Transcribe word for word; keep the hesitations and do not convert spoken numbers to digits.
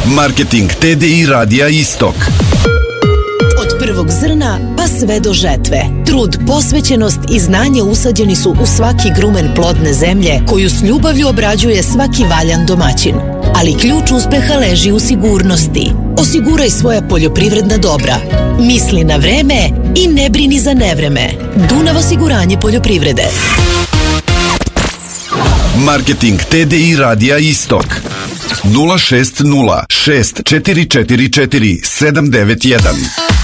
Marketing T D I Radija Istok. Od prvog zrna pa sve do žetve. Trud, posvećenost i znanje usađeni su u svaki grumen plodne zemlje koju s ljubavlju obrađuje svaki valjan domaćin. Ali ključ uspeha leži u sigurnosti. Osiguraj svoja poljoprivredna dobra. Misli na vreme i ne brini za nevreme. Dunav osiguranje poljoprivrede. Marketing T D I Radija Istok. nula šest nula šest četiri četiri četiri sedam devet jedan.